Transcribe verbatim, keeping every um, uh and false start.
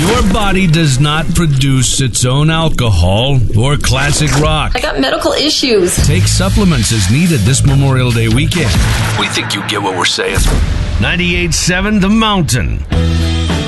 Your body does not produce its own alcohol or classic rock. I got medical issues. Take supplements as needed this Memorial Day weekend. We think you get what we're saying. ninety-eight point seven The Mountain.